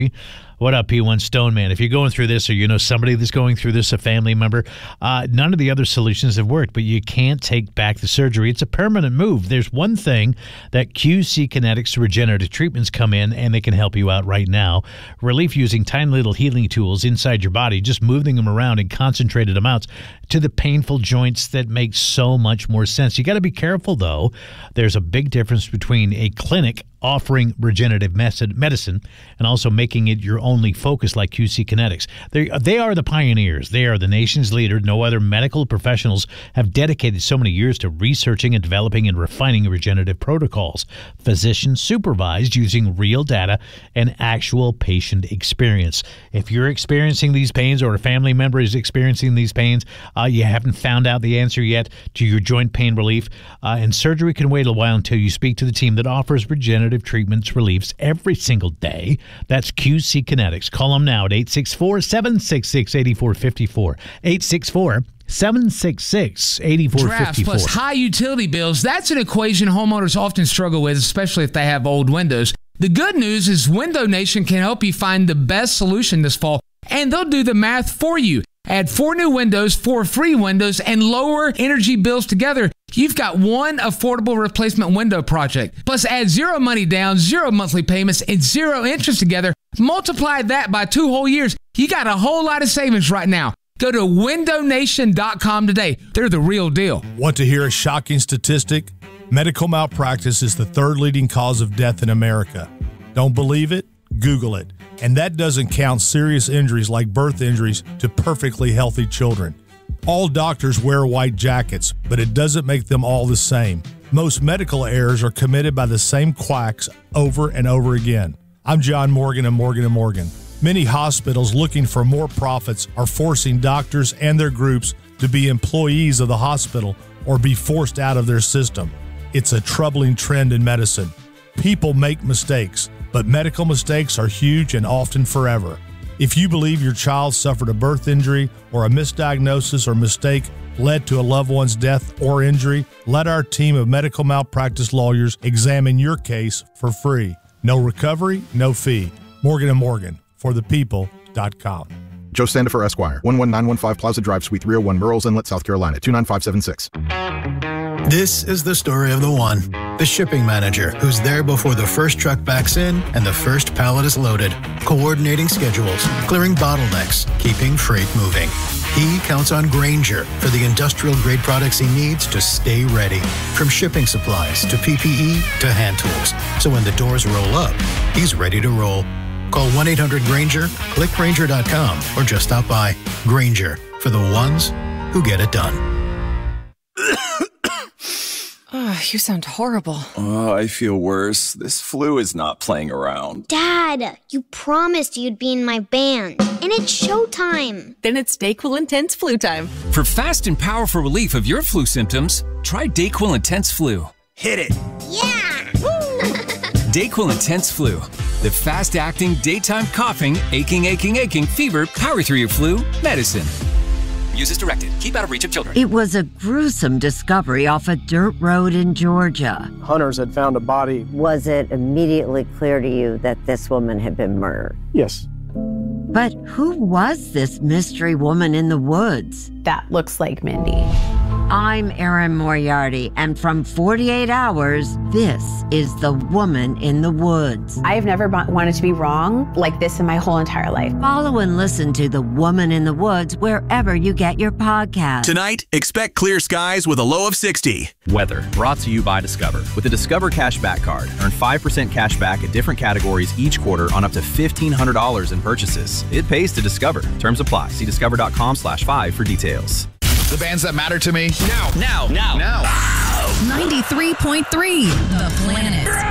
What up, P1 Stone Man? If you're going through this or you know somebody that's going through this, a family member, none of the other solutions have worked, but you can't take back the surgery. It's a permanent move. There's one thing that QC Kinetics Regenerative Treatments come in and they can help you out right now. Relief using tiny little healing tools inside your body, just moving them around in concentrated amounts to the painful joints that make so much more sense. You got to be careful, though. There's a big difference between a clinic offering regenerative medicine and also making it your only focus like QC Kinetics. They are the pioneers. They are the nation's leader. No other medical professionals have dedicated so many years to researching and developing and refining regenerative protocols. Physician supervised using real data and actual patient experience. If you're experiencing these pains or a family member is experiencing these pains, you haven't found out the answer yet to your joint pain relief, and surgery can wait a while until you speak to the team that offers regenerative treatments reliefs every single day. That's QC Kinetics. Call them now at 864-766-8454. 864-766-8454. Drafts plus high utility bills, that's an equation homeowners often struggle with, especially if they have old windows. The good news is Window Nation can help you find the best solution this fall, and they'll do the math for you. Add 4 new windows, 4 free windows, and lower energy bills together. You've got one affordable replacement window project. Plus, add 0 money down, 0 monthly payments, and 0 interest together. Multiply that by 2 whole years. You got a whole lot of savings right now. Go to windownation.com today. They're the real deal. Want to hear a shocking statistic? Medical malpractice is the 3rd leading cause of death in America. Don't believe it? Google it. And that doesn't count serious injuries like birth injuries to perfectly healthy children. All doctors wear white jackets, but it doesn't make them all the same. Most medical errors are committed by the same quacks over and over again. I'm John Morgan of Morgan & Morgan. Many hospitals looking for more profits are forcing doctors and their groups to be employees of the hospital or be forced out of their system. It's a troubling trend in medicine. People make mistakes, but medical mistakes are huge and often forever. If you believe your child suffered a birth injury or a misdiagnosis or mistake led to a loved one's death or injury, let our team of medical malpractice lawyers examine your case for free. No recovery, no fee. Morgan & Morgan, forthepeople.com. Joe Sandifer, Esquire, 11915 Plaza Drive, Suite 301, Murrells Inlet, South Carolina, 29576. This is the story of the one, the shipping manager, who's there before the first truck backs in and the first pallet is loaded, coordinating schedules, clearing bottlenecks, keeping freight moving. He counts on Grainger for the industrial-grade products he needs to stay ready, from shipping supplies to PPE to hand tools. So when the doors roll up, he's ready to roll. Call 1-800-GRAINGER, click Grainger.com, or just stop by. Grainger, for the ones who get it done. You sound horrible. Oh, I feel worse. This flu is not playing around. Dad, you promised you'd be in my band, and it's showtime. Then it's DayQuil Intense Flu time. For fast and powerful relief of your flu symptoms, try DayQuil Intense Flu. Hit it. Yeah! DayQuil Intense Flu. The fast-acting, daytime coughing, aching, fever, power through your flu medicine. Use as directed. Keep out of reach of children. It was a gruesome discovery off a dirt road in Georgia. Hunters had found a body. Was it immediately clear to you that this woman had been murdered? Yes. But who was this mystery woman in the woods? That looks like Mindy. I'm Erin Moriarty, and from 48 Hours, this is The Woman in the Woods. I've never wanted to be wrong like this in my whole entire life. Follow and listen to The Woman in the Woods wherever you get your podcast. Tonight, expect clear skies with a low of 60. Weather, brought to you by Discover. With the Discover Cashback Card, earn 5% cash back at different categories each quarter on up to $1,500 in purchases. It pays to Discover. Terms apply. See discover.com/5 for details. The bands that matter to me. Now. 93.3 The Planet.